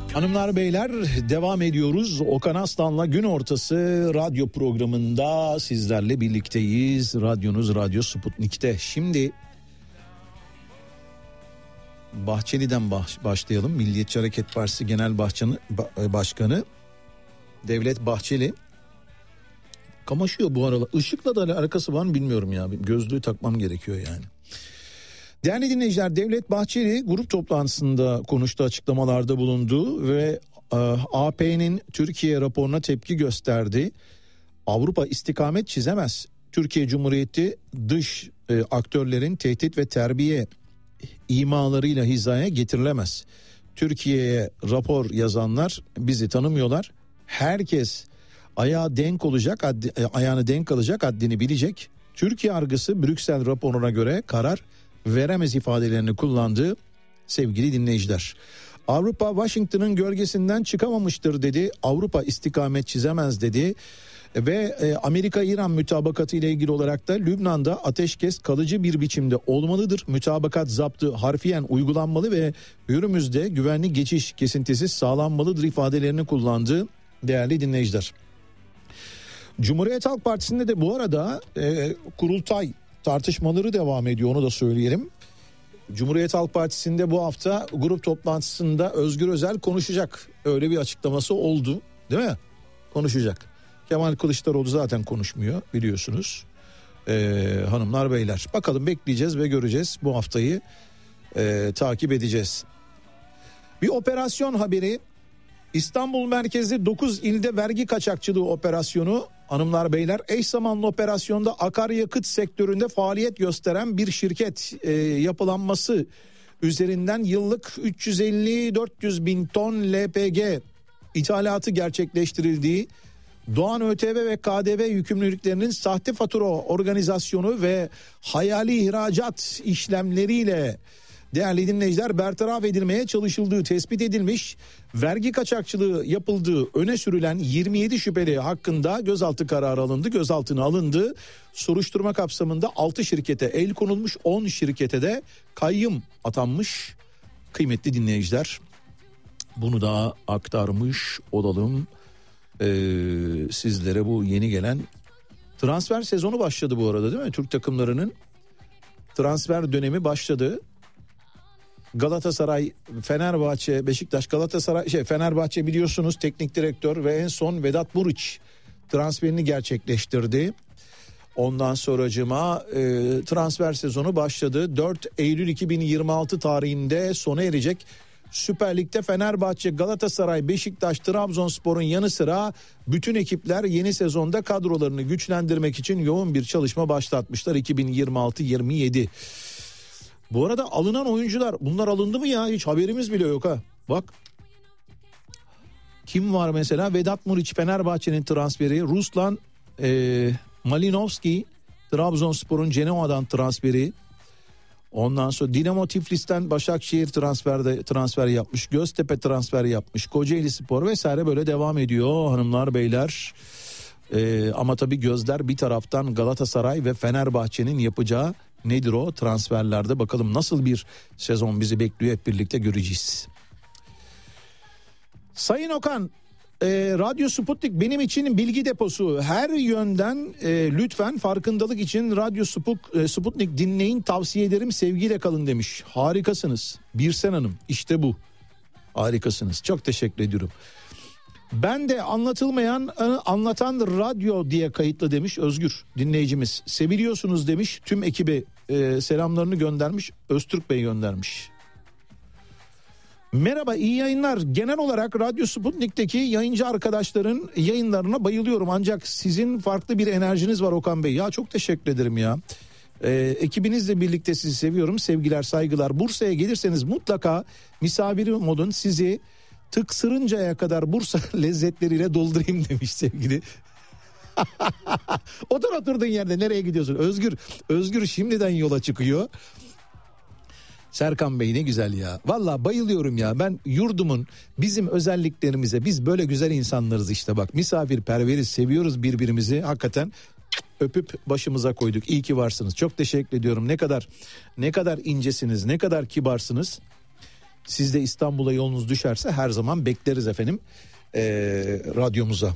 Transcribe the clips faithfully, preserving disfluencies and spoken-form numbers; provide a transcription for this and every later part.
Hanımlar beyler, devam ediyoruz. Okan Aslan'la Gün Ortası radyo programında sizlerle birlikteyiz. Radyonuz Radyo Sputnik'te. Şimdi Bahçeli'den baş, başlayalım. Milliyetçi Hareket Partisi Genel Başkanı, Başkanı Devlet Bahçeli kamaşıyor bu aralar. Işıkla da alakası var mı bilmiyorum ya. Gözlüğü takmam gerekiyor yani. Değerli dinleyiciler, Devlet Bahçeli grup toplantısında konuştu, açıklamalarda bulundu ve e, A P'nin Türkiye raporuna tepki gösterdi. Avrupa istikamet çizemez. Türkiye Cumhuriyeti dış e, aktörlerin tehdit ve terbiye imalarıyla hizaya getirilemez. Türkiye'ye rapor yazanlar bizi tanımıyorlar. Herkes ayağı denk olacak, addi, ayağını denk alacak, haddini bilecek. Türkiye yargısı Brüksel raporuna göre karar veremez ifadelerini kullandı sevgili dinleyiciler. Avrupa Washington'ın gölgesinden çıkamamıştır dedi. Avrupa istikamet çizemez dedi. Ve e, Amerika-İran mütabakatı ile ilgili olarak da Lübnan'da ateşkes kalıcı bir biçimde olmalıdır. Mütabakat zaptı harfiyen uygulanmalı ve Hürmüz'de güvenli geçiş kesintisiz sağlanmalıdır ifadelerini kullandı değerli dinleyiciler. Cumhuriyet Halk Partisi'nde de bu arada e, kurultay tartışmaları devam ediyor, onu da söyleyelim. Cumhuriyet Halk Partisi'nde bu hafta grup toplantısında Özgür Özel konuşacak. Öyle bir açıklaması oldu, değil mi? Konuşacak. Kemal Kılıçdaroğlu zaten konuşmuyor biliyorsunuz. Ee, hanımlar beyler, bakalım, bekleyeceğiz ve göreceğiz. Bu haftayı e, takip edeceğiz. Bir operasyon haberi. İstanbul merkezli dokuz ilde vergi kaçakçılığı operasyonu, hanımlar beyler, eş zamanlı operasyonda akaryakıt sektöründe faaliyet gösteren bir şirket e, yapılanması üzerinden yıllık üç yüz elli dört yüz bin ton L P G ithalatı gerçekleştirildiği, Doğan ÖTV ve K D V yükümlülüklerinin sahte fatura organizasyonu ve hayali ihracat işlemleriyle değerli dinleyiciler bertaraf edilmeye çalışıldığı tespit edilmiş. Vergi kaçakçılığı yapıldığı öne sürülen yirmi yedi şüpheli hakkında gözaltı kararı alındı. Gözaltına alındı. Soruşturma kapsamında altı şirkete el konulmuş, on şirkete de kayyım atanmış. Kıymetli dinleyiciler, bunu da aktarmış olalım. Ee, sizlere bu yeni gelen transfer sezonu başladı bu arada, değil mi? Türk takımlarının transfer dönemi başladı. Galatasaray, Fenerbahçe, Beşiktaş, Galatasaray, şey Fenerbahçe biliyorsunuz teknik direktör ve en son Vedat Muriç transferini gerçekleştirdi. Ondan sonracıma e, transfer sezonu başladı. dört Eylül iki bin yirmi altı tarihinde sona erecek. Süper Lig'de Fenerbahçe, Galatasaray, Beşiktaş, Trabzonspor'un yanı sıra bütün ekipler yeni sezonda kadrolarını güçlendirmek için yoğun bir çalışma başlatmışlar. iki bin yirmi altı yirmi yedi. Bu arada alınan oyuncular, bunlar alındı mı ya? Hiç haberimiz bile yok ha. Bak. Kim var mesela? Vedat Muriç Fenerbahçe'nin transferi. Ruslan e, Malinovski Trabzonspor'un Cenova'dan transferi. Ondan sonra Dinamo Tiflis'ten Başakşehir transferde transfer yapmış. Göztepe transfer yapmış. Kocaelispor vesaire böyle devam ediyor hanımlar beyler. Ee, ama tabii gözler bir taraftan Galatasaray ve Fenerbahçe'nin yapacağı nedir o transferlerde, bakalım nasıl bir sezon bizi bekliyor, hep birlikte göreceğiz. Sayın Okan, e, Radyo Sputnik benim için bilgi deposu. Her yönden e, lütfen farkındalık için Radyo Sput, e, Sputnik dinleyin, tavsiye ederim, sevgiyle kalın demiş. Harikasınız Birsen Hanım, işte bu, harikasınız, çok teşekkür ediyorum. Ben de anlatılmayan anlatan radyo diye kayıtlı demiş Özgür dinleyicimiz. Seviliyorsunuz demiş, tüm ekibe e, selamlarını göndermiş, Öztürk Bey göndermiş. Merhaba, iyi yayınlar. Genel olarak Radyo Sputnik'teki yayıncı arkadaşların yayınlarına bayılıyorum. Ancak sizin farklı bir enerjiniz var Okan Bey. Ya çok teşekkür ederim ya. Ee, ekibinizle birlikte sizi seviyorum. Sevgiler, saygılar. Bursa'ya gelirseniz mutlaka misafirim olun. Sizi tıksırıncaya kadar Bursa lezzetleriyle doldurayım demiş sevgili. Otur oturduğun yerde, nereye gidiyorsun? Özgür, Özgür şimdiden yola çıkıyor. Serkan Bey ne güzel ya. Vallahi bayılıyorum ya. Ben yurdumun bizim özelliklerimize, biz böyle güzel insanlarız işte bak. Misafirperveriz, seviyoruz birbirimizi. Hakikaten öpüp başımıza koyduk. İyi ki varsınız. Çok teşekkür ediyorum. Ne kadar ne kadar incesiniz, ne kadar kibarsınız. Siz de İstanbul'a yolunuz düşerse her zaman bekleriz efendim ee, radyomuza.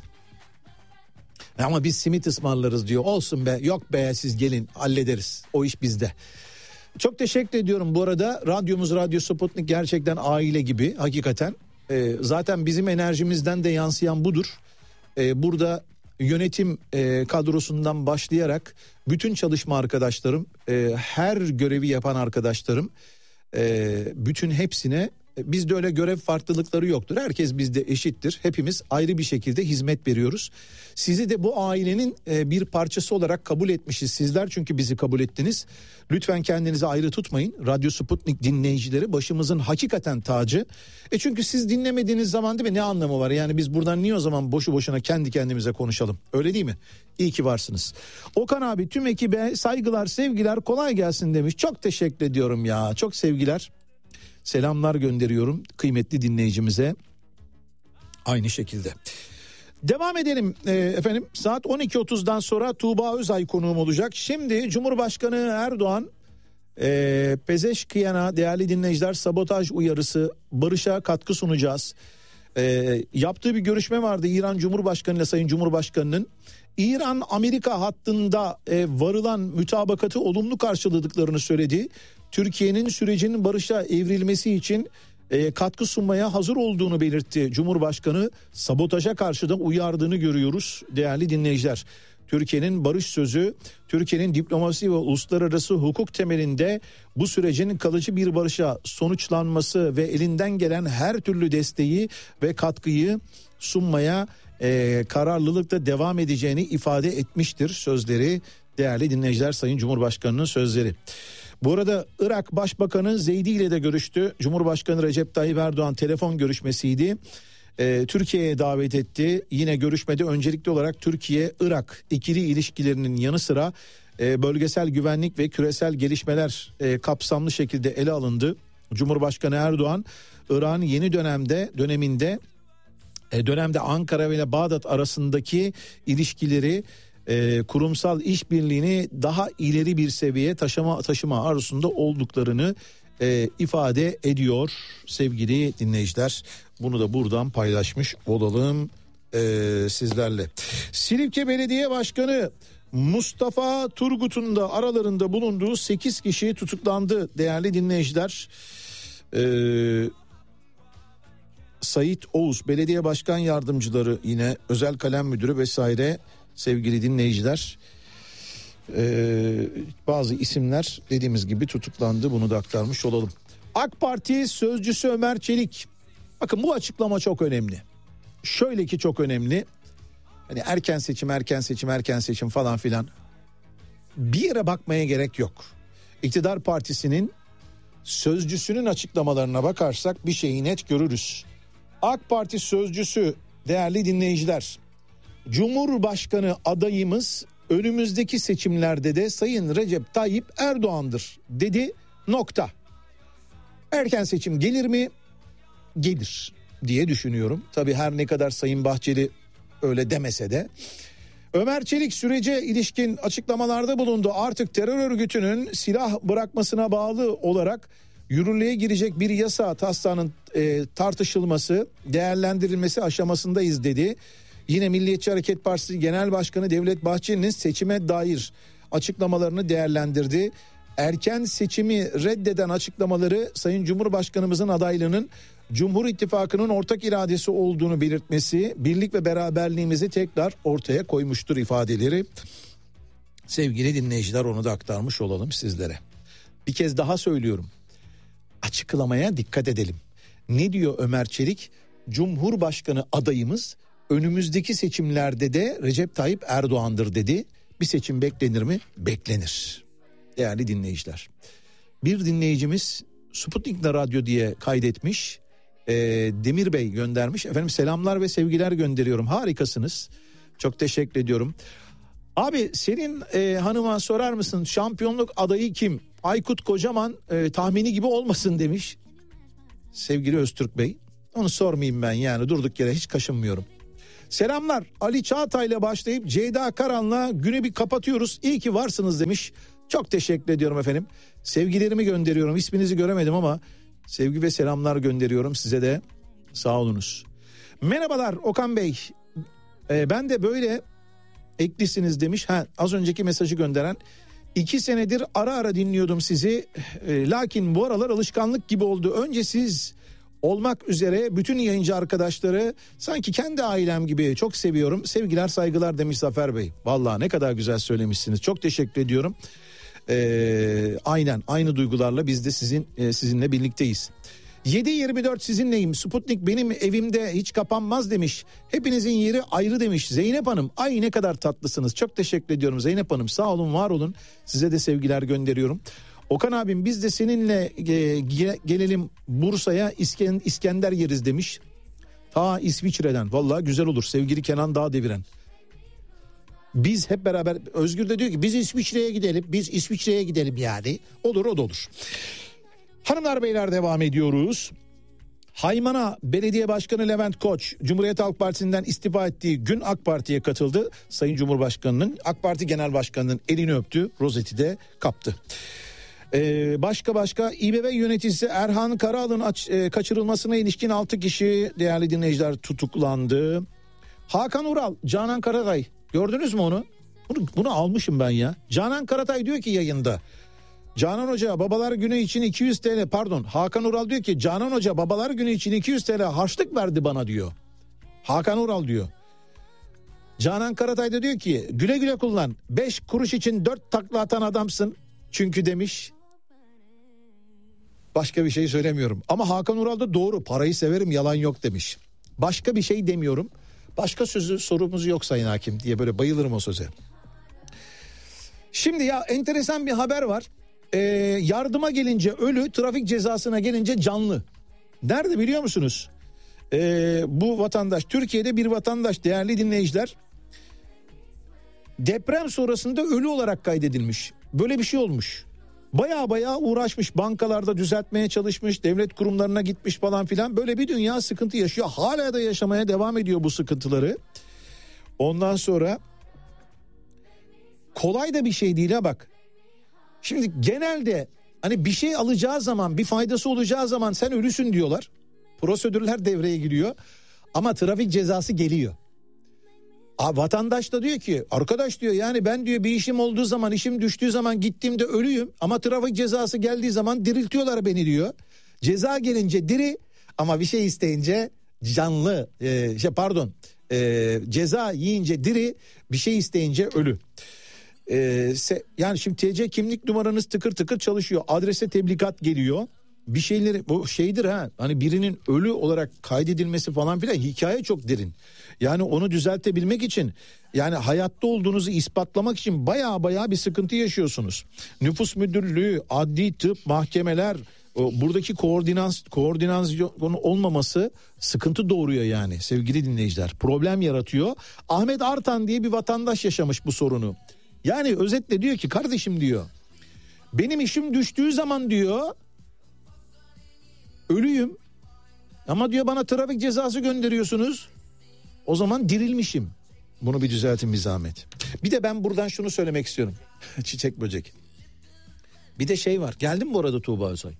Ama biz simit ısmarlarız diyor. Olsun be, yok be, siz gelin hallederiz, o iş bizde. Çok teşekkür ediyorum bu arada. Radyomuz Radyo Sputnik gerçekten aile gibi hakikaten. Ee, zaten bizim enerjimizden de yansıyan budur. Ee, burada yönetim e, kadrosundan başlayarak bütün çalışma arkadaşlarım, e, her görevi yapan arkadaşlarım, e, bütün hepsine, bizde öyle görev farklılıkları yoktur. Herkes bizde eşittir. Hepimiz ayrı bir şekilde hizmet veriyoruz. Sizi de bu ailenin bir parçası olarak kabul etmişiz sizler, çünkü bizi kabul ettiniz. Lütfen kendinizi ayrı tutmayın. Radyo Sputnik dinleyicileri başımızın hakikaten tacı. E çünkü siz dinlemediğiniz zaman değil mi, ne anlamı var? Yani biz buradan niye o zaman boşu boşuna kendi kendimize konuşalım? Öyle değil mi? İyi ki varsınız. Okan abi, tüm ekibe saygılar, sevgiler, kolay gelsin demiş. Çok teşekkür ediyorum ya. Çok sevgiler. Selamlar gönderiyorum kıymetli dinleyicimize. Aynı şekilde. Devam edelim e, efendim. Saat on iki otuzdan sonra Tuğba Özay konuğum olacak. Şimdi Cumhurbaşkanı Erdoğan e, Pezeşkiyan'a, değerli dinleyiciler, sabotaj uyarısı, barışa katkı sunacağız. E, yaptığı bir görüşme vardı İran Cumhurbaşkanı ile Sayın Cumhurbaşkanı'nın. İran-Amerika hattında e, varılan mütabakatı olumlu karşıladıklarını söyledi. Türkiye'nin sürecin barışa evrilmesi için e, katkı sunmaya hazır olduğunu belirtti. Cumhurbaşkanı sabotaja karşı da uyardığını görüyoruz değerli dinleyiciler. Türkiye'nin barış sözü, Türkiye'nin diplomasi ve uluslararası hukuk temelinde bu sürecin kalıcı bir barışa sonuçlanması ve elinden gelen her türlü desteği ve katkıyı sunmaya e, kararlılıkla devam edeceğini ifade etmiştir sözleri, değerli dinleyiciler, Sayın Cumhurbaşkanı'nın sözleri. Bu arada Irak Başbakanı Zeydi ile de görüştü. Cumhurbaşkanı Recep Tayyip Erdoğan telefon görüşmesiydi. Ee, Türkiye'ye davet etti. Yine görüşmede öncelikli olarak Türkiye-Irak ikili ilişkilerinin yanı sıra e, bölgesel güvenlik ve küresel gelişmeler e, kapsamlı şekilde ele alındı. Cumhurbaşkanı Erdoğan, Irak'ın yeni dönemde döneminde e, dönemde Ankara ve Bağdat arasındaki ilişkileri, E, kurumsal işbirliğini daha ileri bir seviyeye taşıma taşıma arzusunda olduklarını e, ifade ediyor sevgili dinleyiciler. Bunu da buradan paylaşmış olalım e, sizlerle. Silifke Belediye Başkanı Mustafa Turgut'un da aralarında bulunduğu sekiz kişi tutuklandı değerli dinleyiciler. E, Sait Oğuz Belediye Başkan Yardımcıları, yine özel kalem müdürü vesaire. Sevgili dinleyiciler, ee, bazı isimler dediğimiz gibi tutuklandı, bunu da aktarmış olalım. AK Parti sözcüsü Ömer Çelik, bakın bu açıklama çok önemli. Şöyle ki çok önemli. Hani erken seçim, erken seçim, erken seçim falan filan. Bir yere bakmaya gerek yok. İktidar Partisi'nin sözcüsünün açıklamalarına bakarsak bir şeyi net görürüz. AK Parti sözcüsü, değerli dinleyiciler, Cumhurbaşkanı adayımız önümüzdeki seçimlerde de Sayın Recep Tayyip Erdoğan'dır dedi, nokta. Erken seçim gelir mi? Gelir diye düşünüyorum. Tabii her ne kadar Sayın Bahçeli öyle demese de. Ömer Çelik sürece ilişkin açıklamalarda bulundu. Artık terör örgütünün silah bırakmasına bağlı olarak yürürlüğe girecek bir yasa taslağının e, tartışılması, değerlendirilmesi aşamasındayız dedi. Yine Milliyetçi Hareket Partisi Genel Başkanı Devlet Bahçeli'nin seçime dair açıklamalarını değerlendirdi. Erken seçimi reddeden açıklamaları Sayın Cumhurbaşkanımızın adaylığının Cumhur İttifakı'nın ortak iradesi olduğunu belirtmesi, birlik ve beraberliğimizi tekrar ortaya koymuştur ifadeleri. Sevgili dinleyiciler, onu da aktarmış olalım sizlere. Bir kez daha söylüyorum. Açıklamaya dikkat edelim. Ne diyor Ömer Çelik? Cumhurbaşkanı adayımız önümüzdeki seçimlerde de Recep Tayyip Erdoğan'dır dedi. Bir seçim beklenir mi? Beklenir. Değerli dinleyiciler, bir dinleyicimiz Sputnik Radyo diye kaydetmiş. E, Demir Bey göndermiş. Efendim selamlar ve sevgiler gönderiyorum. Harikasınız. Çok teşekkür ediyorum. Abi senin e, hanıma sorar mısın, şampiyonluk adayı kim? Aykut Kocaman e, tahmini gibi olmasın demiş. Sevgili Öztürk Bey. Onu sormayayım ben, yani durduk yere hiç kaşınmıyorum. Selamlar, Ali Çağatay'la başlayıp Ceyda Karan'la günü bir kapatıyoruz. İyi ki varsınız demiş. Çok teşekkür ediyorum efendim. Sevgilerimi gönderiyorum. İsminizi göremedim ama Sevgi ve selamlar gönderiyorum size de. Sağ olunuz. Merhabalar Okan Bey. Ee, ben de böyle eklisiniz demiş. Ha, az önceki mesajı gönderen. İki senedir ara ara dinliyordum sizi. Ee, lakin bu aralar alışkanlık gibi oldu. Önce siz olmak üzere bütün yayıncı arkadaşları sanki kendi ailem gibi çok seviyorum. Sevgiler saygılar demiş Zafer Bey. Vallahi ne kadar güzel söylemişsiniz. Çok teşekkür ediyorum. Ee, aynen aynı duygularla biz de sizin e, sizinle birlikteyiz. yedi yirmi dört sizinleyim. Sputnik benim evimde hiç kapanmaz demiş. Hepinizin yeri ayrı demiş Zeynep Hanım. Ay ne kadar tatlısınız. Çok teşekkür ediyorum Zeynep Hanım. Sağ olun, var olun. Size de sevgiler gönderiyorum. Okan abim biz de seninle e, ge, gelelim Bursa'ya İskender, İskender yeriz demiş. Ta İsviçre'den. Vallahi güzel olur sevgili Kenan Dağdeviren. Biz hep beraber, Özgür de diyor ki biz İsviçre'ye gidelim. Biz İsviçre'ye gidelim yani. Olur, o da olur. Hanımlar beyler devam ediyoruz. Haymana Belediye Başkanı Levent Koç Cumhuriyet Halk Partisi'nden istifa ettiği gün AK Parti'ye katıldı. Sayın Cumhurbaşkanı'nın AK Parti Genel Başkanı'nın elini öptü. Rozeti de kaptı. Ee, başka başka İBB yöneticisi Erhan Karaal'ın aç, e, kaçırılmasına ilişkin altı kişi değerli dinleyiciler tutuklandı. Hakan Ural, Canan Karatay, gördünüz mü onu? Bunu, bunu almışım ben ya. Canan Karatay diyor ki yayında. Canan Hoca babalar günü için iki yüz TL, pardon Hakan Ural diyor ki Canan Hoca babalar günü için iki yüz TL harçlık verdi bana diyor. Hakan Ural diyor. Canan Karatay da diyor ki güle güle kullan, beş kuruş için dört takla atan adamsın çünkü demiş. Başka bir şey söylemiyorum ama Hakan Ural da doğru, parayı severim yalan yok demiş. Başka bir şey demiyorum. Başka sözü sorumuz yok Sayın Hakim diye böyle bayılırım o söze. Şimdi ya enteresan bir haber var. Ee, yardıma gelince ölü, trafik cezasına gelince canlı. Nerede biliyor musunuz? Ee, bu vatandaş, Türkiye'de bir vatandaş değerli dinleyiciler. Deprem sonrasında ölü olarak kaydedilmiş. Böyle bir şey olmuş. Baya baya uğraşmış, bankalarda düzeltmeye çalışmış, devlet kurumlarına gitmiş falan filan. Böyle bir dünya sıkıntı yaşıyor. Hala da yaşamaya devam ediyor bu sıkıntıları. Ondan sonra kolay da bir şey değil ha bak. Şimdi genelde hani bir şey alacağı zaman, bir faydası olacağı zaman sen ölüsün diyorlar. Prosedürler devreye giriyor. Ama trafik cezası geliyor. A, vatandaş da diyor ki arkadaş diyor yani ben diyor bir işim olduğu zaman, işim düştüğü zaman gittiğimde ölüyüm. Ama trafik cezası geldiği zaman diriltiyorlar beni diyor. Ceza gelince diri ama bir şey isteyince canlı. E, şey pardon e, ceza yiyince diri, bir şey isteyince ölü. Ee, se, yani şimdi T C kimlik numaranız tıkır tıkır çalışıyor. Adrese tebligat geliyor. Bir şeyleri, bu şeydir ha. Hani birinin ölü olarak kaydedilmesi falan filan hikaye çok derin. Yani onu düzeltebilmek için, yani hayatta olduğunuzu ispatlamak için baya baya bir sıkıntı yaşıyorsunuz. Nüfus müdürlüğü, adli tıp, mahkemeler, buradaki koordinans koordinasyon olmaması sıkıntı doğuruyor yani sevgili dinleyiciler. Problem yaratıyor. Ahmet Artan diye bir vatandaş yaşamış bu sorunu. Yani özetle diyor ki kardeşim diyor, benim işim düştüğü zaman diyor ölüyüm ama diyor bana trafik cezası gönderiyorsunuz, o zaman dirilmişim. Bunu bir düzeltin bir zahmet. Bir de ben buradan şunu söylemek istiyorum. Çiçek böcek. Bir de şey var, geldi mi bu arada Tuğba Özay?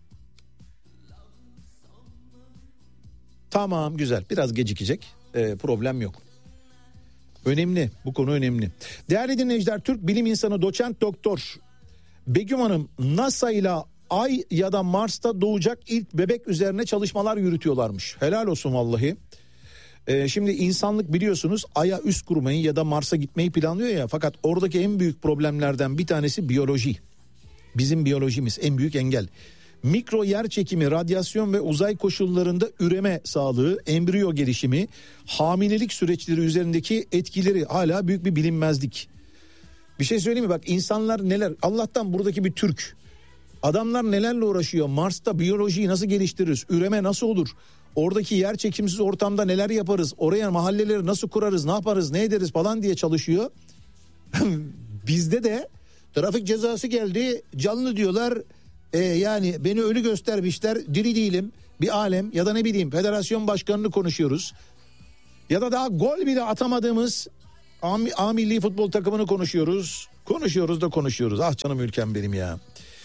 Tamam, güzel, biraz gecikecek, ee, problem yok. Önemli, bu konu önemli. Değerli dinleyiciler, Türk bilim insanı doçent doktor Begüm Hanım NASA ile Ay ya da Mars'ta doğacak ilk bebek üzerine çalışmalar yürütüyorlarmış. Helal olsun vallahi. Ee, şimdi insanlık biliyorsunuz Ay'a üst kurmayı ya da Mars'a gitmeyi planlıyor ya, fakat oradaki en büyük problemlerden bir tanesi biyoloji. Bizim biyolojimiz en büyük engel. Mikro yer çekimi, radyasyon ve uzay koşullarında üreme sağlığı, embriyo gelişimi, hamilelik süreçleri üzerindeki etkileri hala büyük bir bilinmezlik. Bir şey söyleyeyim mi? Bak insanlar neler, Allah'tan buradaki bir Türk. Adamlar nelerle uğraşıyor? Mars'ta biyolojiyi nasıl geliştiririz? Üreme nasıl olur? Oradaki yer çekimsiz ortamda neler yaparız? Oraya mahalleleri nasıl kurarız? Ne yaparız? Ne ederiz falan diye çalışıyor. Bizde de trafik cezası geldi, canlı diyorlar. Ee, yani beni ölü göstermişler, diri değilim, bir alem, ya da ne bileyim federasyon başkanını konuşuyoruz. Ya da daha gol bile atamadığımız A, A milli futbol takımını konuşuyoruz. Konuşuyoruz da konuşuyoruz. Ah canım ülkem benim ya.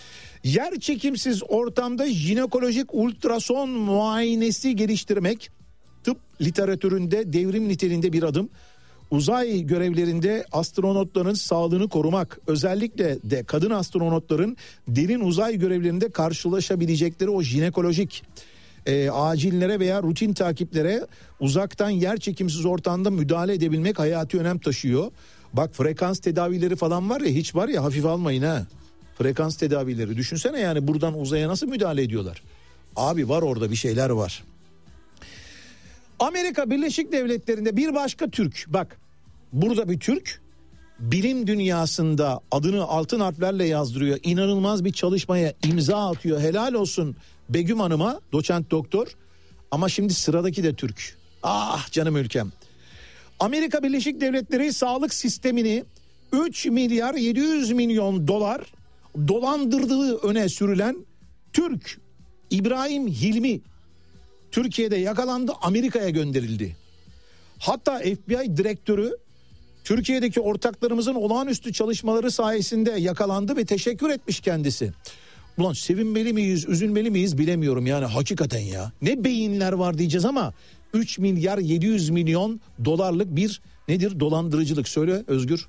Yer çekimsiz ortamda jinekolojik ultrason muayenesi geliştirmek tıp literatüründe devrim niteliğinde bir adım. Uzay görevlerinde astronotların sağlığını korumak, özellikle de kadın astronotların derin uzay görevlerinde karşılaşabilecekleri o jinekolojik e, acillere veya rutin takiplere uzaktan yer çekimsiz ortamda müdahale edebilmek hayati önem taşıyor. Bak frekans tedavileri falan var ya, hiç var ya, hafif almayın ha. Frekans tedavileri düşünsene, yani buradan uzaya nasıl müdahale ediyorlar? Abi var, orada bir şeyler var. Amerika Birleşik Devletleri'nde bir başka Türk, bak burada bir Türk bilim dünyasında adını altın harflerle yazdırıyor. İnanılmaz bir çalışmaya imza atıyor. Helal olsun Begüm Hanım'a, doçent doktor. Ama şimdi sıradaki de Türk. Ah canım ülkem. Amerika Birleşik Devletleri sağlık sistemini üç milyar yedi yüz milyon dolar dolandırdığı öne sürülen Türk İbrahim Hilmi Türkiye'de yakalandı, Amerika'ya gönderildi. Hatta F B I direktörü Türkiye'deki ortaklarımızın olağanüstü çalışmaları sayesinde yakalandı ve teşekkür etmiş kendisi. Ulan sevinmeli miyiz, üzülmeli miyiz bilemiyorum yani, hakikaten ya. Ne beyinler var diyeceğiz ama üç milyar yedi yüz milyon dolarlık bir nedir dolandırıcılık, söyle Özgür.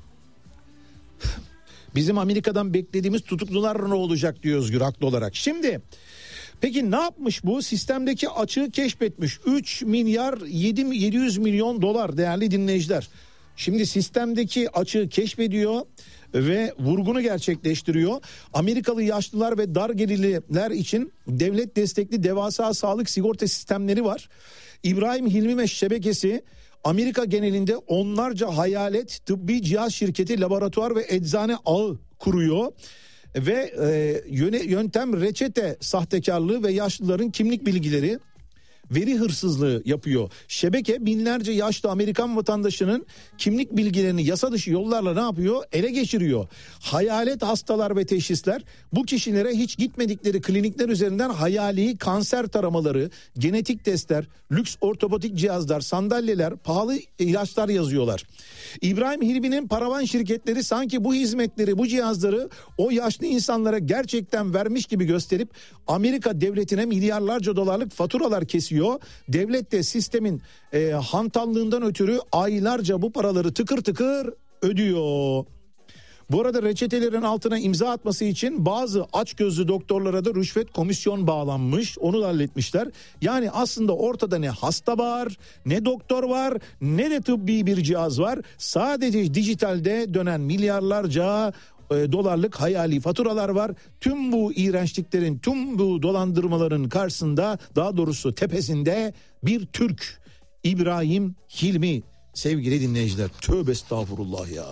Bizim Amerika'dan beklediğimiz tutuklular ne olacak diyor Özgür haklı olarak. Şimdi peki ne yapmış bu? Sistemdeki açığı keşfetmiş. üç milyar yedi yüz milyon dolar değerli dinleyiciler. Şimdi sistemdeki açığı keşfediyor ve vurgunu gerçekleştiriyor. Amerikalı yaşlılar ve dar gelirliler için devlet destekli devasa sağlık sigorta sistemleri var. İbrahim Hilmi ve şebekesi Amerika genelinde onlarca hayalet tıbbi cihaz şirketi, laboratuvar ve eczane ağı kuruyor. Ve e, yöne, yöntem reçete sahtekarlığı ve yaşlıların kimlik bilgileri, veri hırsızlığı yapıyor. Şebeke binlerce yaşlı Amerikan vatandaşının kimlik bilgilerini yasa dışı yollarla ne yapıyor? Ele geçiriyor. Hayalet hastalar ve teşhisler, bu kişilere hiç gitmedikleri klinikler üzerinden hayali kanser taramaları, genetik testler, lüks ortopedik cihazlar, sandalyeler, pahalı ilaçlar yazıyorlar. İbrahim Hilmi'nin paravan şirketleri sanki bu hizmetleri, bu cihazları o yaşlı insanlara gerçekten vermiş gibi gösterip Amerika devletine milyarlarca dolarlık faturalar kesiyor. Devlet de sistemin e, hantallığından ötürü aylarca bu paraları tıkır tıkır ödüyor. Bu arada reçetelerin altına imza atması için bazı açgözlü doktorlara da rüşvet komisyon bağlanmış. Onu da halletmişler. Yani aslında ortada ne hasta var, ne doktor var, ne de tıbbi bir cihaz var. Sadece dijitalde dönen milyarlarca dolarlık hayali faturalar var. Tüm bu iğrençliklerin, tüm bu dolandırmaların karşısında, daha doğrusu tepesinde bir Türk, İbrahim Hilmi. Sevgili dinleyiciler, tövbe estağfurullah ya.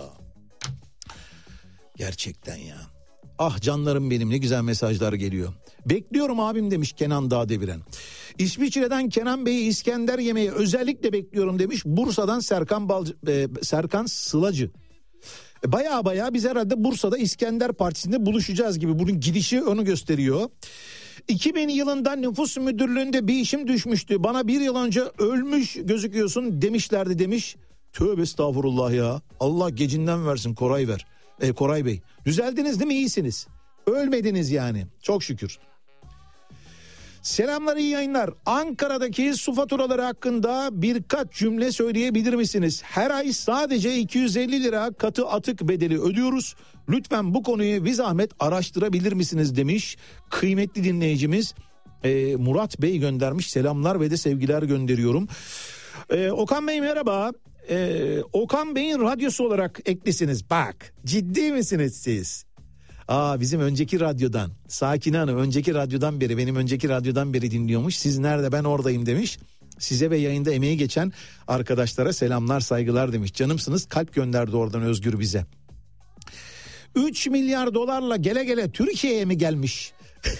Gerçekten ya. Ah canlarım benim, ne güzel mesajlar geliyor. Bekliyorum abim demiş Kenan Dağdeviren. İsviçre'den Kenan Bey'i İskender yemeği özellikle bekliyorum demiş. Bursa'dan Serkan Balcı, e, Serkan Sılacı. Baya baya biz herhalde Bursa'da İskender Partisi'nde buluşacağız gibi, bunun gidişi onu gösteriyor. iki bin yılında nüfus müdürlüğünde bir işim düşmüştü. Bana bir yıl önce ölmüş gözüküyorsun demişlerdi demiş. Tövbe estağfurullah ya. Allah gecinden versin Koray ver. E, Koray Bey. Düzeldiniz değil mi? İyisiniz. Ölmediniz yani. Çok şükür. Selamlar, iyi yayınlar. Ankara'daki su faturaları hakkında birkaç cümle söyleyebilir misiniz? Her ay sadece iki yüz elli lira katı atık bedeli ödüyoruz. Lütfen bu konuyu bir zahmet araştırabilir misiniz demiş kıymetli dinleyicimiz e, Murat Bey göndermiş. Selamlar ve de sevgiler gönderiyorum. E, Okan Bey merhaba. E, Okan Bey'in radyosu olarak eklisiniz. Bak, ciddi misiniz siz? Aa, bizim önceki radyodan, Sakine Hanım önceki radyodan beri, benim önceki radyodan beri dinliyormuş. Siz nerede, ben oradayım demiş. Size ve yayında emeği geçen arkadaşlara selamlar saygılar demiş. Canımsınız, kalp gönderdi oradan Özgür bize. üç milyar dolarla gele gele Türkiye'ye mi gelmiş?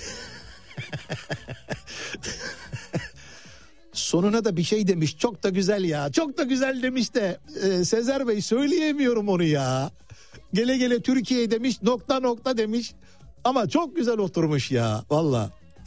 Sonuna da bir şey demiş, çok da güzel ya, çok da güzel demiş de e, Sezer Bey söyleyemiyorum onu ya. Gele gele Türkiye demiş, nokta nokta demiş ama çok güzel oturmuş ya valla.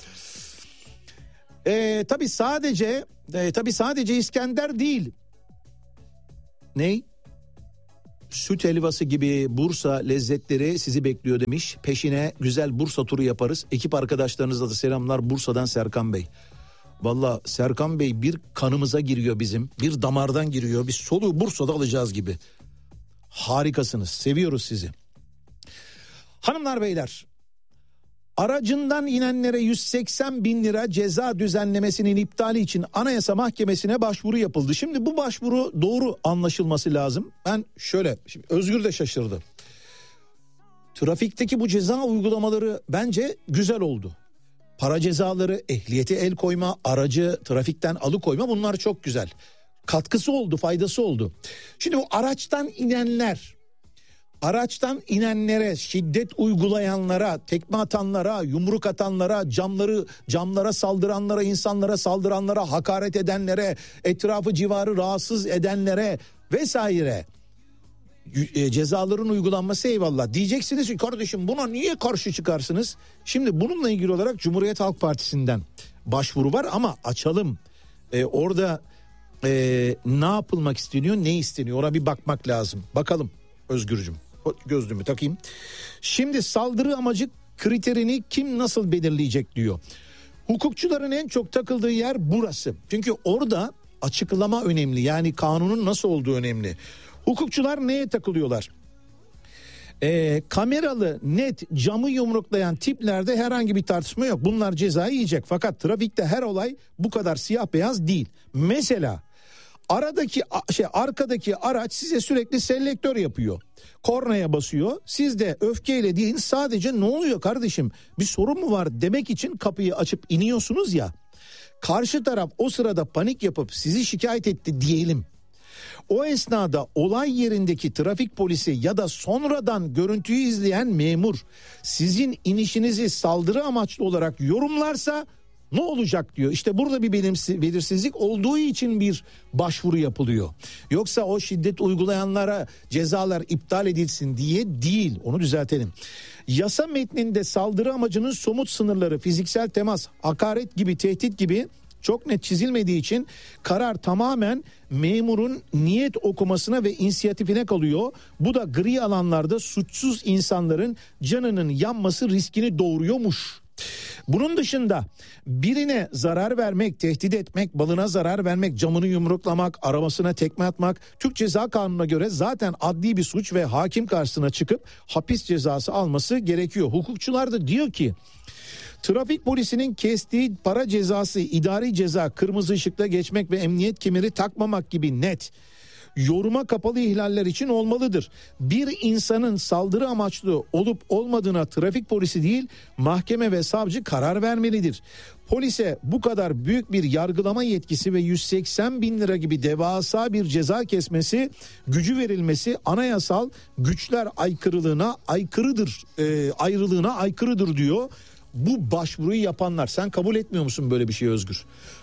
E, tabii sadece e, tabii sadece İskender değil. Ney? süt helvası gibi Bursa lezzetleri sizi bekliyor demiş. Peşine güzel Bursa turu yaparız. Ekip arkadaşlarınıza da selamlar, Bursa'dan Serkan Bey. Valla Serkan Bey bir kanımıza giriyor bizim. Bir damardan giriyor. Biz soluğu Bursa'da alacağız gibi. Harikasınız. Seviyoruz sizi. Hanımlar beyler, aracından inenlere yüz seksen bin lira ceza düzenlemesinin iptali için Anayasa Mahkemesi'ne başvuru yapıldı. Şimdi bu başvuru doğru anlaşılması lazım. Ben şöyle, şimdi Özgür de şaşırdı. Trafikteki bu ceza uygulamaları bence güzel oldu. Para cezaları, ehliyeti el koyma, aracı trafikten alıkoyma, bunlar çok güzel. Katkısı oldu, faydası oldu. Şimdi bu araçtan inenler, araçtan inenlere, şiddet uygulayanlara, tekme atanlara, yumruk atanlara, camları camlara saldıranlara, insanlara saldıranlara, hakaret edenlere, etrafı civarı rahatsız edenlere vesaire cezaların uygulanması eyvallah. Diyeceksiniz ki kardeşim buna niye karşı çıkarsınız? Şimdi bununla ilgili olarak Cumhuriyet Halk Partisi'nden başvuru var ama açalım. Ee, orada e, ne yapılmak isteniyor, ne isteniyor, ona bir bakmak lazım. Bakalım Özgürcüm, gözlüğümü takayım. Şimdi saldırı amacı kriterini kim nasıl belirleyecek diyor. Hukukçuların en çok takıldığı yer burası. Çünkü orada açıklama önemli, yani kanunun nasıl olduğu önemli. Hukukçular neye takılıyorlar? Ee, kameralı net camı yumruklayan tiplerde herhangi bir tartışma yok. Bunlar cezayı yiyecek. Fakat trafikte her olay bu kadar siyah beyaz değil. Mesela aradaki şey arkadaki araç size sürekli selektör yapıyor. Kornaya basıyor. Siz de öfkeyle değil, sadece ne oluyor kardeşim, bir sorun mu var demek için kapıyı açıp iniyorsunuz ya. Karşı taraf o sırada panik yapıp sizi şikayet etti diyelim. O esnada olay yerindeki trafik polisi ya da sonradan görüntüyü izleyen memur sizin inişinizi saldırı amaçlı olarak yorumlarsa ne olacak diyor. İşte burada bir belirsizlik olduğu için bir başvuru yapılıyor. Yoksa o şiddet uygulayanlara cezalar iptal edilsin diye değil, onu düzeltelim. Yasa metninde saldırı amacının somut sınırları, fiziksel temas, hakaret gibi, tehdit gibi çok net çizilmediği için karar tamamen memurun niyet okumasına ve inisiyatifine kalıyor. Bu da gri alanlarda suçsuz insanların canının yanması riskini doğuruyormuş. Bunun dışında birine zarar vermek, tehdit etmek, balına zarar vermek, camını yumruklamak, arabasına tekme atmak Türk Ceza Kanunu'na göre zaten adli bir suç ve hakim karşısına çıkıp hapis cezası alması gerekiyor. Hukukçular da diyor ki trafik polisinin kestiği para cezası, idari ceza, kırmızı ışıkta geçmek ve emniyet kemeri takmamak gibi net, yoruma kapalı ihlaller için olmalıdır. Bir insanın saldırı amaçlı olup olmadığına trafik polisi değil, mahkeme ve savcı karar vermelidir. Polise bu kadar büyük bir yargılama yetkisi ve yüz seksen bin lira gibi devasa bir ceza kesmesi, gücü verilmesi anayasal güçler aykırılığına aykırıdır, e, ayrılığına aykırıdır diyor. Bu başvuruyu yapanlar. Sen kabul etmiyor musun böyle bir şey Özgür?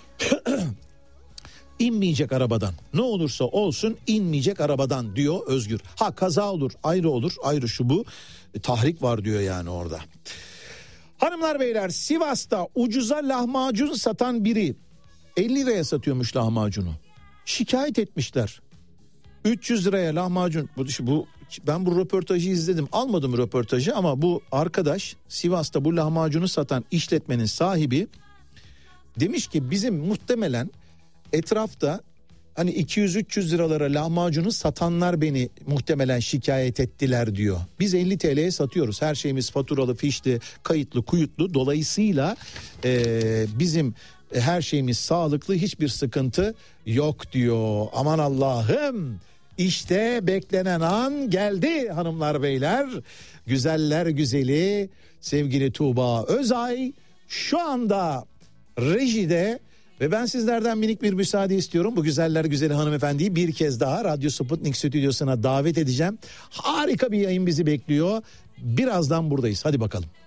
İnmeyecek arabadan, ne olursa olsun inmeyecek arabadan diyor Özgür. Ha kaza olur, ayrı olur, ayrı şu bu, e, tahrik var diyor yani orada. Hanımlar beyler, Sivas'ta ucuza lahmacun satan biri elli liraya satıyormuş lahmacunu. Şikayet etmişler. üç yüz liraya lahmacun. Bu, bu ben bu röportajı izledim. Almadım röportajı ama bu arkadaş, Sivas'ta bu lahmacunu satan işletmenin sahibi demiş ki bizim muhtemelen etrafta hani iki yüz üç yüz liralara lahmacunu satanlar beni muhtemelen şikayet ettiler diyor. Biz elli TL'ye satıyoruz. Her şeyimiz faturalı, fişli, kayıtlı, kuyutlu. Dolayısıyla e, bizim her şeyimiz sağlıklı, hiçbir sıkıntı yok diyor. Aman Allah'ım, işte beklenen an geldi hanımlar beyler. Güzeller güzeli sevgili Tuğba Özay şu anda rejide. Ve ben sizlerden minik bir müsaade istiyorum. Bu güzeller güzeli hanımefendiyi bir kez daha Radyo Sputnik stüdyosuna davet edeceğim. Harika bir yayın bizi bekliyor. Birazdan buradayız. Hadi bakalım.